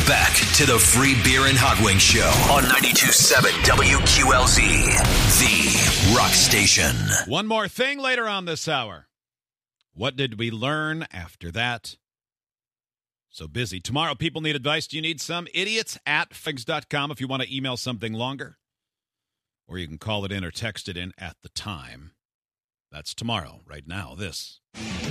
Back to the Free Beer and Hot Wings Show on 92.7 WQLZ, the rock station. One more thing later on this hour. What did we learn after that? So busy. Tomorrow, people need advice. Do you need some? idiots@figs.com if you want to email something longer. Or you can call it in or text it in at the time. That's tomorrow. Right now, this.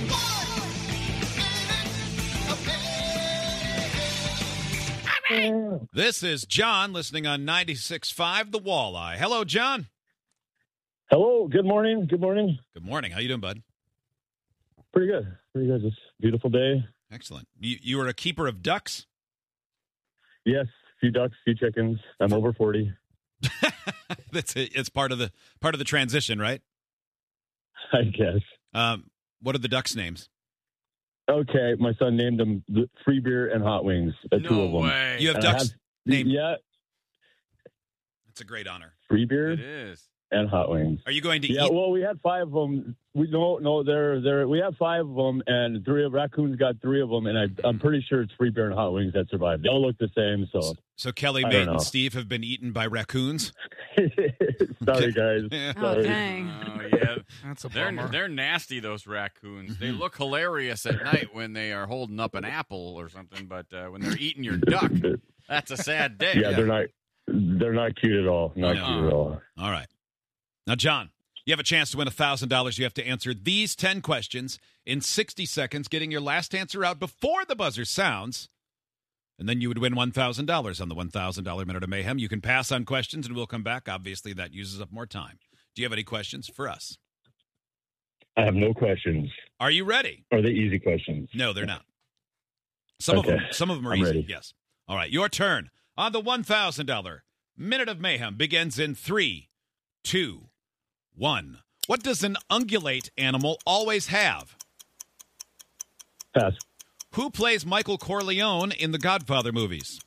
This is John listening on 96.5 The Walleye. Hello, John. Hello. Good morning. Good morning. Good morning. How you doing, bud? Pretty good. Pretty good. Just beautiful day. Excellent. You were a keeper of ducks? Yes. A few ducks, few chickens. I'm over 40. It's part of the transition, right? I guess. What are the ducks' names? Okay, my son named them Free Beer and Hot Wings. Two of them. Way. You have ducks named. Yeah. It's a great honor. Free Beer. It is. And Hot Wings. Are you going to Yeah, eat? well, we had 5 of them. We have 5 of them, and 3 of raccoons got 3 of them, and I'm pretty sure it's Free Beer and Hot Wings that survived. They all look the same, so. So Kelly, I Mate, don't and know. Steve have been eaten by raccoons? Sorry, guys. Yeah. Oh, Sorry. dang. Oh, yeah. That's a bummer. They're nasty, those raccoons. They look hilarious at night when they are holding up an apple or something, but when they're eating your duck, that's a sad day. Yeah, they're not cute at all. Not cute at all. All right. Now, John, you have a chance to win $1,000. You have to answer these 10 questions in 60 seconds, getting your last answer out before the buzzer sounds. And then you would win $1,000 on the $1,000 Minute of Mayhem. You can pass on questions, and we'll come back. Obviously, that uses up more time. Do you have any questions for us? I have no questions. Are you ready? Are they easy questions? No, they're not. Some of them are I'm easy. ready. Yes. All right, your turn on the $1,000 Minute of Mayhem begins in 3, 2, 1. What does an ungulate animal always have? Pass. Who plays Michael Corleone in the Godfather movies?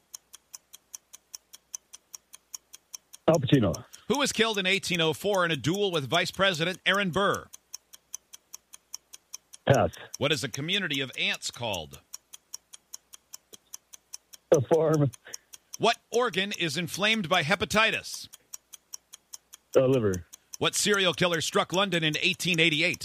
Al Pacino. Who was killed in 1804 in a duel with Vice President Aaron Burr? Pass. What is a community of ants called? A farm. What organ is inflamed by hepatitis? Liver. What serial killer struck London in 1888?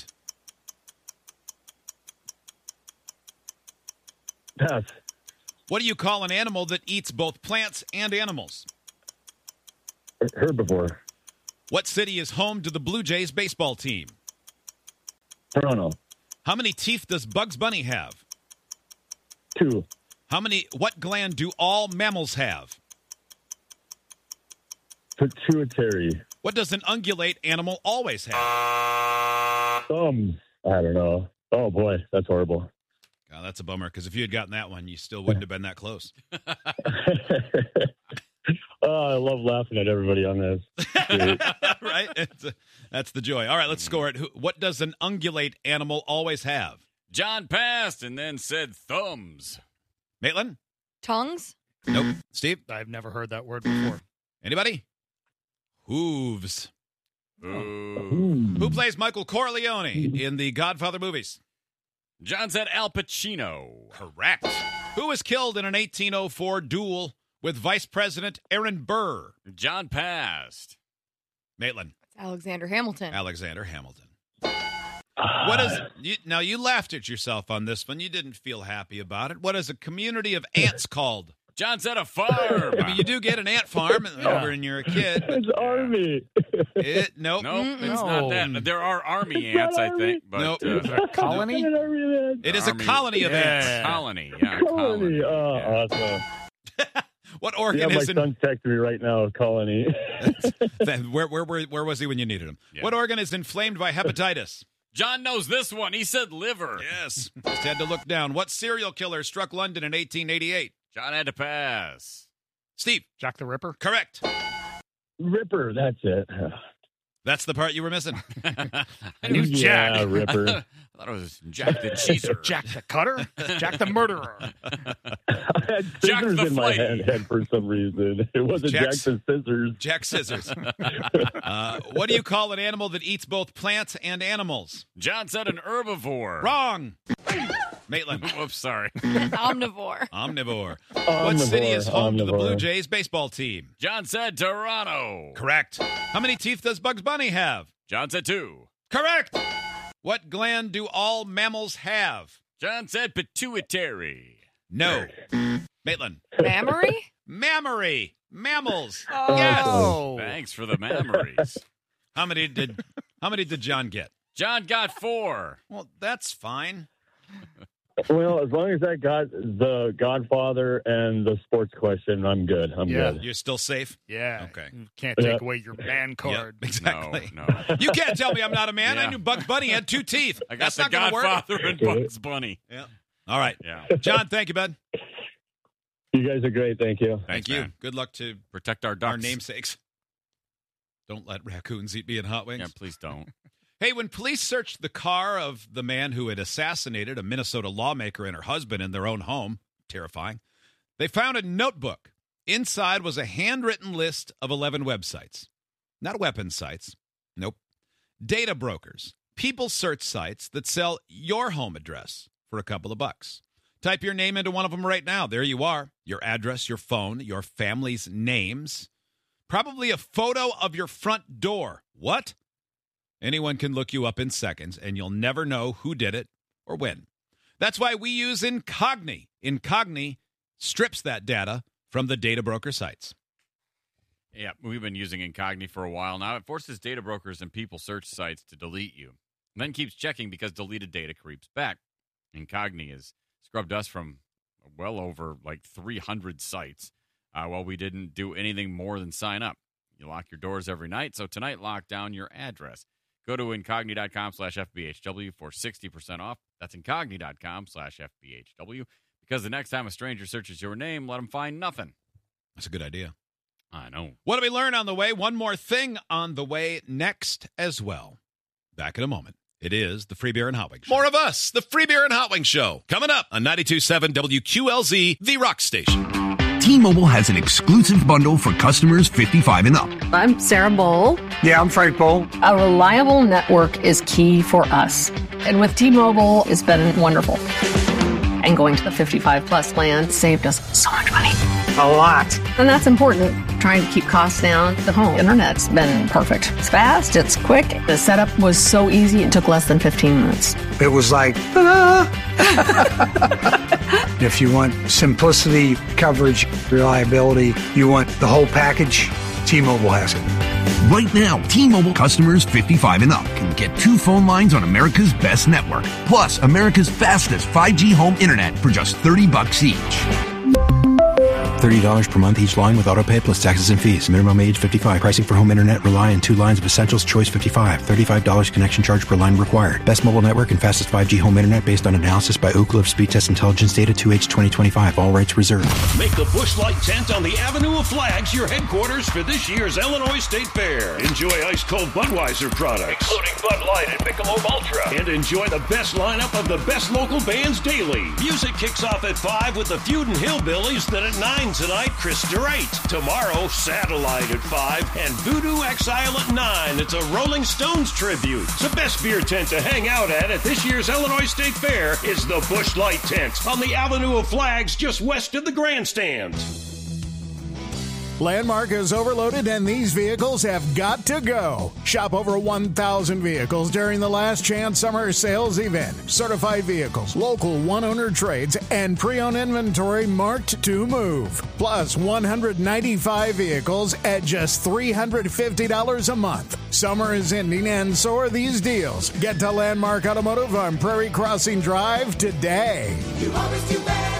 Pass. What do you call an animal that eats both plants and animals? Herbivore. What city is home to the Blue Jays baseball team? Toronto. How many teeth does Bugs Bunny have? 2. What gland do all mammals have? Pituitary. What does an ungulate animal always have? Thumbs. I don't know. Oh, boy. That's horrible. Oh, that's a bummer, because if you had gotten that one, you still wouldn't have been that close. Oh, I love laughing at everybody on this. Right? That's the joy. All right, let's score it. What does an ungulate animal always have? John passed and then said thumbs. Maitland? Tongues? Nope. Steve? I've never heard that word before. Anybody? Hooves. Ooh. Who plays Michael Corleone in the Godfather movies? John said Al Pacino. Correct. Who was killed in an 1804 duel with Vice President Aaron Burr? John passed. Maitland. Alexander Hamilton. Alexander Hamilton. What is now? You laughed at yourself on this one. You didn't feel happy about it. What is a community of ants called? John said a farm. I mean, you do get an ant farm over when you're a kid. It's Army. Nope. Nope, it's not that. There are army ants, I think. But, Nope. Is it a colony? It is a Army- colony of ants. Colony. Yeah, Colony. Oh, Yeah. awesome. What organ Yeah, my is in? son's texting me right now. Colony. Where was he when you needed him? Yeah. What organ is inflamed by hepatitis? John knows this one. He said liver. Yes. Just had to look down. What serial killer struck London in 1888? John had to pass. Steve. Jack the Ripper? Correct. Ripper. That's it. That's the part you were missing. I knew Jack. Yeah, Ripper. I thought it was Jack the Cheeser. Jack the Cutter? Jack the Murderer. I had Jack scissors the in my Flame. head for some reason. It wasn't Jack Jack's- the Scissors. Jack Scissors. What do you call an animal that eats both plants and animals? John said an herbivore. Wrong. Maitland. Whoops, sorry. Omnivore. Omnivore. What city is home to the Blue Jays baseball team? John said Toronto. Correct. How many teeth does Bugs Bunny have? John said 2. Correct. What gland do all mammals have? John said pituitary. No. Maitland. Mammary? Mammary. Mammals. Oh. Yes. Oh. Thanks for the memories. How many did John get? John got 4. Well, that's fine. Well, as long as I got the Godfather and the sports question, I'm good. I'm Yeah. good. You're still safe? Yeah. Okay. You can't take away your man card. Yeah, exactly. No. You can't tell me I'm not a man. I Yeah. knew Bugs Bunny had 2 teeth. I got That's the not going to work. Godfather and Bugs Bunny. Yeah. All right. Yeah. John, thank you, bud. You guys are great. Thank you. Thank Thanks, you. man. Good luck to Protect our ducks. our namesakes. Don't let raccoons eat me in hot wings. Yeah, please don't. Hey, when police searched the car of the man who had assassinated a Minnesota lawmaker and her husband in their own home, terrifying, they found a notebook. Inside was a handwritten list of 11 websites. Not weapons sites. Nope. Data brokers. People search sites that sell your home address for a couple of bucks. Type your name into one of them right now. There you are. Your address, your phone, your family's names. Probably a photo of your front door. What? Anyone can look you up in seconds, and you'll never know who did it or when. That's why we use Incogni. Incogni strips that data from the data broker sites. Yeah, we've been using Incogni for a while now. It forces data brokers and people search sites to delete you, and then keeps checking because deleted data creeps back. Incogni has scrubbed us from well over 300 sites while we didn't do anything more than sign up. You lock your doors every night, so tonight lock down your address. Go to incogni.com/FBHW for 60% off. That's incogni.com/FBHW. Because the next time a stranger searches your name, let them find nothing. That's a good idea. I know. What do we learn on the way? One more thing on the way next as well. Back in a moment. It is the Free Beer and Hot Wings Show. More of us, the Free Beer and Hot Wings Show, coming up on 92.7 WQLZ, the rock station. T-Mobile has an exclusive bundle for customers 55 and up. I'm Sarah Bowl. Yeah, I'm Frank Bowl. A reliable network is key for us. And with T-Mobile, it's been wonderful. And going to the 55 plus plan saved us so much money. A lot. And that's important. Trying to keep costs down. The home internet's been perfect. It's fast, it's quick. The setup was so easy, it took less than 15 minutes. It was like, If you want simplicity, coverage, reliability, you want the whole package, T-Mobile has it. Right now, T-Mobile customers 55 and up can get 2 phone lines on America's best network, plus America's fastest 5G home internet for just $30 each. $30 per month each line with autopay plus taxes and fees. Minimum age 55. Pricing for home internet rely on 2 lines of Essentials Choice 55. $35 connection charge per line required. Best mobile network and fastest 5G home internet based on analysis by Ookla of Speed Test Intelligence Data 2H 2025. All rights reserved. Make the Busch Light tent on the Avenue of Flags your headquarters for this year's Illinois State Fair. Enjoy ice-cold Budweiser products, including Bud Light and Michelob Ultra. And enjoy the best lineup of the best local bands daily. Music kicks off at 5 with the Feud and Hillbillies. Then at 9 tonight, Chris DeRate. Tomorrow, Satellite at 5 and Voodoo Exile at 9. It's a Rolling Stones tribute. The best beer tent to hang out at this year's Illinois State Fair is the Busch Light tent on the Avenue of Flags just west of the grandstand. Landmark is overloaded and these vehicles have got to go. Shop over 1,000 vehicles during the Last Chance Summer Sales event. Certified vehicles, local one-owner trades, and pre-owned inventory marked to move. Plus 195 vehicles at just $350 a month. Summer is ending and so are these deals. Get to Landmark Automotive on Prairie Crossing Drive today. You always do better.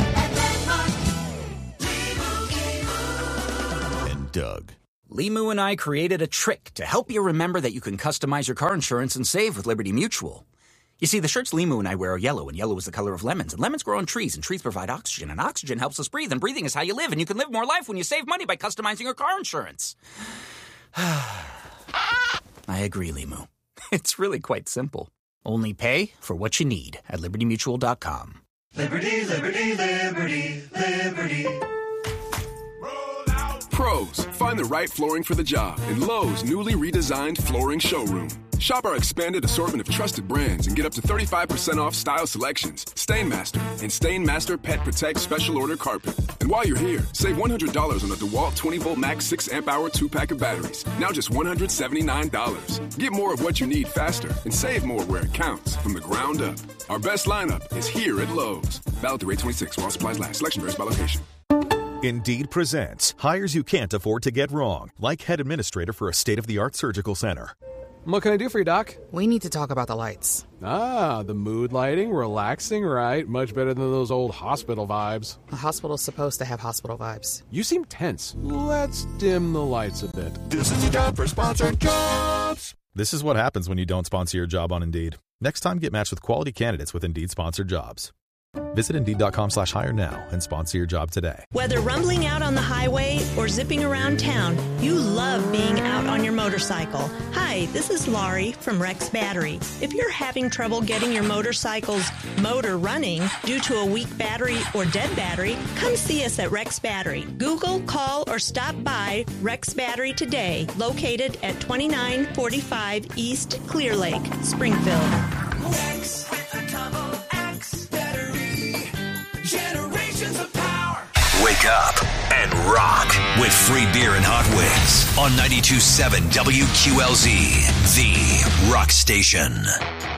Doug. Limu and I created a trick to help you remember that you can customize your car insurance and save with Liberty Mutual. You see, the shirts Limu and I wear are yellow, and yellow is the color of lemons, and lemons grow on trees, and trees provide oxygen, and oxygen helps us breathe, and breathing is how you live, and you can live more life when you save money by customizing your car insurance. I agree, Limu. It's really quite simple. Only pay for what you need at LibertyMutual.com. Liberty, liberty, liberty, liberty. Pros, find the right flooring for the job in Lowe's newly redesigned flooring showroom. Shop our expanded assortment of trusted brands and get up to 35% off style selections, Stainmaster, and Stainmaster Pet Protect Special Order Carpet. And while you're here, save $100 on a DeWalt 20-volt max 6-amp-hour 2-pack of batteries. Now just $179. Get more of what you need faster and save more where it counts from the ground up. Our best lineup is here at Lowe's. Valid through 8/26 while supplies last. Selection varies by location. Indeed presents hires you can't afford to get wrong, like head administrator for a state-of-the-art surgical center. What can I do for you, Doc? We need to talk about the lights. Ah, the mood lighting, relaxing, right? Much better than those old hospital vibes. A hospital's supposed to have hospital vibes. You seem tense. Let's dim the lights a bit. This is your job for sponsored jobs. This is what happens when you don't sponsor your job on Indeed. Next time, get matched with quality candidates with Indeed-sponsored jobs. Visit Indeed.com/hire now and sponsor your job today. Whether rumbling out on the highway or zipping around town, you love being out on your motorcycle. Hi, this is Laurie from Rex Battery. If you're having trouble getting your motorcycle's motor running due to a weak battery or dead battery, come see us at Rex Battery. Google, call, or stop by Rex Battery today, located at 2945 East Clear Lake, Springfield. Rex with a double X battery. Generations of power. Wake up and rock with free beer and hot wings on 92.7 WQLZ, the rock station.